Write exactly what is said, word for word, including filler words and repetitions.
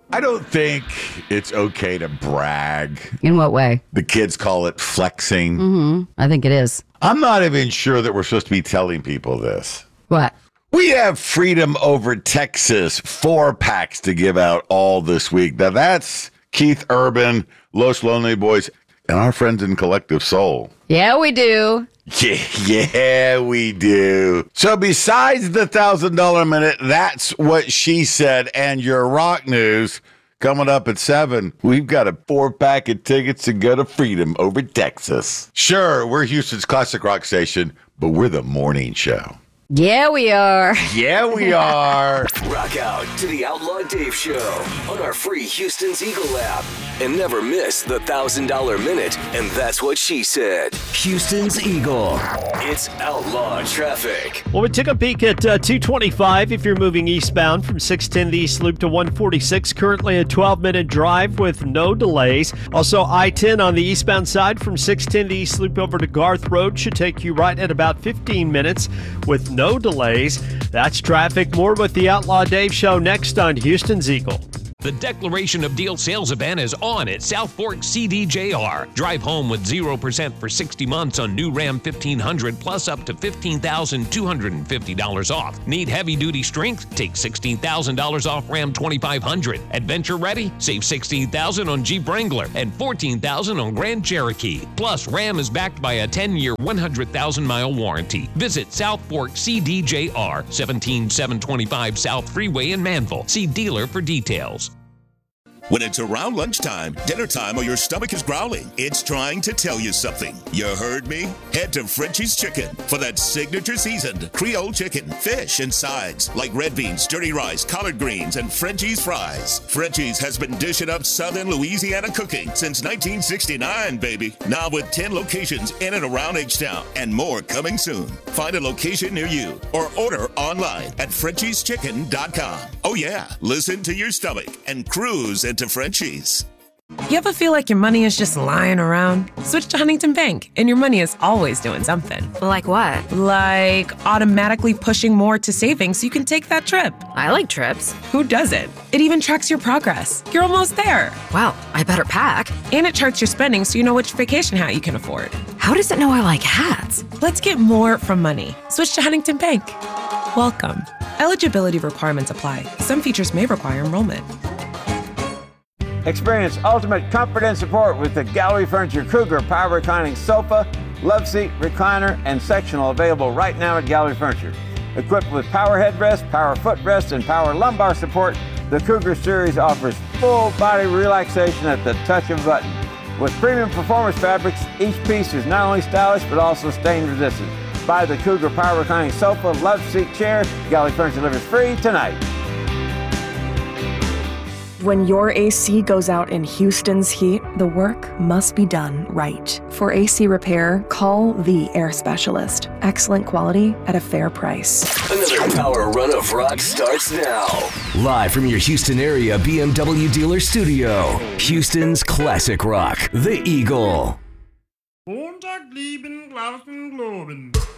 I don't think it's okay to brag. In what way? The kids call it flexing. Mm-hmm. I think it is. I'm not even sure that we're supposed to be telling people this. What? We have Freedom Over Texas four packs to give out all this week. Now that's Keith Urban, Los Lonely Boys, and our friends in Collective Soul. Yeah, we do. Yeah, yeah, we do. So besides the one thousand dollars minute, that's what she said, and your rock news coming up at seven. We've got a four-pack of tickets to go to Freedom Over Texas. Sure, we're Houston's classic rock station, but we're the morning show. Yeah, we are. Yeah, we are. Rock out to the Outlaw Dave Show on our free Houston's Eagle app. And never miss the one thousand dollars minute. And that's what she said. Houston's Eagle. It's Outlaw Traffic. Well, we took a peek at uh, two twenty-five if you're moving eastbound from six ten the East Loop to one forty-six. Currently a twelve-minute drive with no delays. Also, I ten on the eastbound side from six ten the East Loop over to Garth Road should take you right at about fifteen minutes with no delays. That's traffic. More with the Outlaw Dave Show next on Houston's Eagle. The Declaration of Deal sales event is on at South Fork C D J R. Drive home with zero percent for sixty months on new Ram fifteen hundred plus up to fifteen thousand two hundred fifty dollars off. Need heavy-duty strength? Take sixteen thousand dollars off Ram twenty-five hundred. Adventure ready? Save sixteen thousand dollars on Jeep Wrangler and fourteen thousand dollars on Grand Cherokee. Plus, Ram is backed by a ten-year, one hundred thousand mile warranty. Visit South Fork C D J R, seventeen seven twenty-five South Freeway in Manville. See dealer for details. When it's around lunchtime, dinner time, or your stomach is growling, it's trying to tell you something. You heard me? Head to Frenchie's Chicken for that signature seasoned Creole chicken, fish, and sides like red beans, dirty rice, collard greens, and Frenchie's fries. Frenchie's has been dishing up Southern Louisiana cooking since nineteen sixty-nine, baby. Now with ten locations in and around H-Town and more coming soon. Find a location near you or order online at Frenchies Chicken dot com. Oh yeah, listen to your stomach and cruise into Frenchies. You ever feel like your money is just lying around? Switch to Huntington Bank, and your money is always doing something. Like what? Like automatically pushing more to savings so you can take that trip. I like trips. Who doesn't? It even tracks your progress. You're almost there. Wow, I better pack. And it charts your spending so you know which vacation hat you can afford. How does it know I like hats? Let's get more from money. Switch to Huntington Bank. Welcome. Eligibility requirements apply. Some features may require enrollment. Experience ultimate comfort and support with the Gallery Furniture Cougar Power Reclining Sofa, Love Seat, Recliner, and Sectional available right now at Gallery Furniture. Equipped with power headrest, power footrest, and power lumbar support, the Cougar series offers full body relaxation at the touch of a button. With premium performance fabrics, each piece is not only stylish but also stain resistant. Buy the Cougar Power Reclining Sofa, Love Seat chair. Gallery Furniture delivers free tonight. When your A C goes out in Houston's heat, the work must be done right. For A C repair, call the Air Specialist. Excellent quality at a fair price. Another power run of rock starts now. Live from your Houston area B M W dealer studio, Houston's classic rock, The Eagle. Montag, lieben, Glauben, Globen.